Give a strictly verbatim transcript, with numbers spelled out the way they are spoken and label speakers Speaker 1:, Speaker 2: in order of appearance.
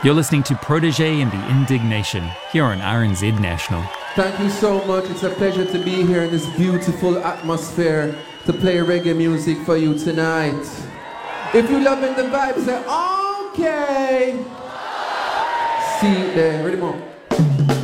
Speaker 1: You're listening to Protege and the Indignation here on R N Z National.
Speaker 2: Thank you so much. It's a pleasure to be here in this beautiful atmosphere to play reggae music for you tonight. If you're loving the vibe, say, okay. See you there. Ready, Mom?